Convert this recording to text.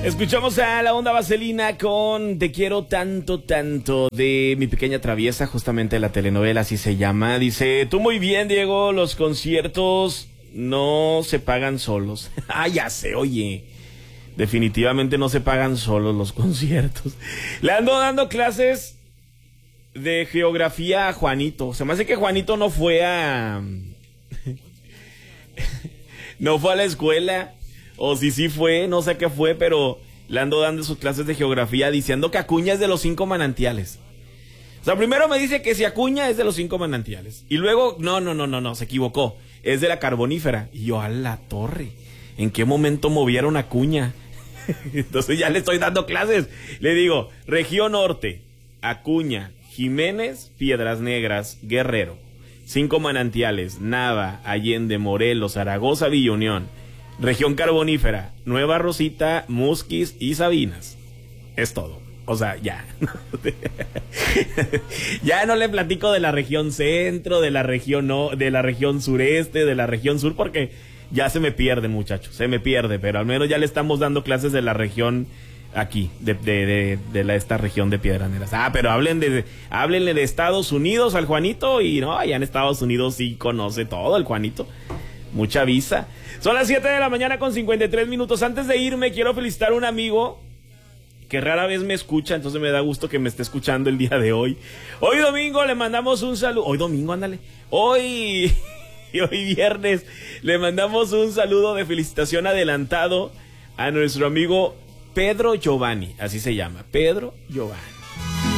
Escuchamos a La Onda Vaselina con Te quiero tanto, tanto, de Mi Pequeña Traviesa, justamente la telenovela así se llama. Dice, tú muy bien, Diego, los conciertos no se pagan solos. Ah, ya sé, oye, definitivamente no se pagan solos los conciertos. Le ando dando clases de geografía a Juanito. Se me hace que Juanito no fue a la escuela. O si sí fue, no sé qué fue, pero le ando dando sus clases de geografía diciendo que Acuña es de los 5 manantiales. O sea, primero me dice que si Acuña es de los 5 manantiales. Y luego, no, se equivocó. Es de la Carbonífera. Y yo, a la torre, ¿en qué momento movieron Acuña? Entonces ya le estoy dando clases. Le digo, región norte, Acuña, Jiménez, Piedras Negras, Guerrero. 5 manantiales, Nava, Allende, Morelos, Zaragoza, Villa Unión. Región Carbonífera, Nueva Rosita, Musquis y Sabinas. Es todo. O sea, ya. Ya no le platico de la región centro, de la región sureste, de la región sur, porque ya se me pierde, muchachos. Se me pierde, pero al menos ya le estamos dando clases de la región aquí, de esta región de Piedras Negras. Ah, pero háblenle de Estados Unidos al Juanito, y no, allá en Estados Unidos sí conoce todo el Juanito. Mucha visa. Son las 7 de la mañana con 53 minutos. Antes de irme, quiero felicitar a un amigo que rara vez me escucha, entonces me da gusto que me esté escuchando el día de hoy. Hoy domingo le mandamos un saludo. Hoy domingo, ándale. Hoy viernes le mandamos un saludo de felicitación adelantado a nuestro amigo Pedro Giovanni. Así se llama, Pedro Giovanni.